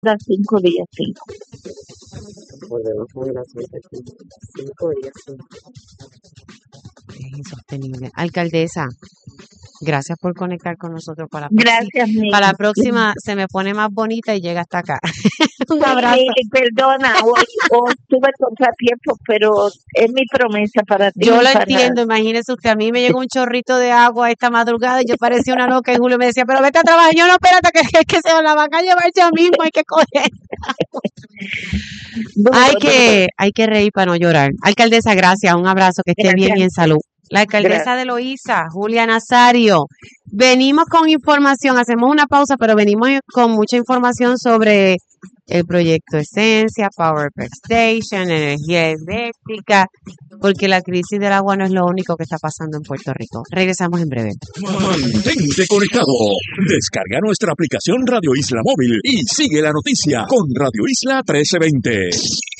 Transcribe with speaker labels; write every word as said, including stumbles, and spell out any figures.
Speaker 1: da cinco días, sí.
Speaker 2: Volvemos con la suerte. Cinco días.
Speaker 3: Es insostenible. Alcaldesa, gracias por conectar con nosotros. Para la próxima,
Speaker 1: Gracias, Mili.
Speaker 3: para la próxima se me pone más bonita y llega hasta acá. Un abrazo.
Speaker 1: Mili, perdona, hoy, hoy tuve contratiempo, pero es mi promesa para ti.
Speaker 3: Yo lo
Speaker 1: para...
Speaker 3: entiendo, imagínese usted, a mí me llegó un chorrito de agua esta madrugada y yo parecía una loca y Julio me decía, pero vete a trabajar. Yo no, espérate, que, que, que se la van a llevar ya mismo, hay que coger. hay que hay que reír para no llorar. Alcaldesa, gracias, un abrazo, que esté
Speaker 1: Gracias.
Speaker 3: bien y en salud. La alcaldesa Gracias. de Loíza, Julia Nazario. Venimos con información, hacemos una pausa, pero venimos con mucha información sobre el proyecto Esencia, Power Per Station, energía eléctrica, porque la crisis del agua no es lo único que está pasando en Puerto Rico. Regresamos en breve.
Speaker 4: Mantente conectado. Descarga nuestra aplicación Radio Isla Móvil y sigue la noticia con Radio Isla trece veinte.